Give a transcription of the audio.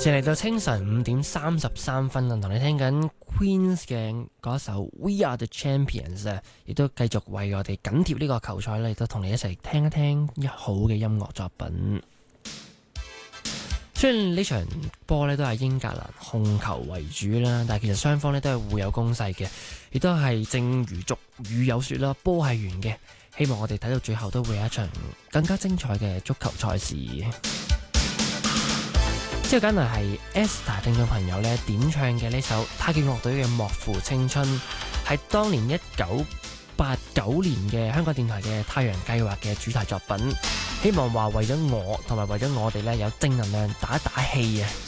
嚟到清晨5:33啊，同你聽緊 Queens 嘅嗰首 We Are The Champions 啊，亦都繼續為我哋緊貼呢個球賽咧，亦都同你一齊聽一聽好嘅音樂作品。雖然呢場波咧都係英格蘭控球為主啦，但係其實雙方咧都係互有攻勢嘅，亦都係正如俗語有說啦，波係圓嘅。希望我哋睇到最後都會有一場更加精彩嘅足球賽事。之後緊嚟係 Esther 聽眾朋友咧點唱嘅呢首太極樂隊嘅《莫負青春》，係當年1989年嘅香港電台嘅太陽計劃嘅主題作品。希望話為咗我同埋為咗我哋咧有正能量打一打氣啊！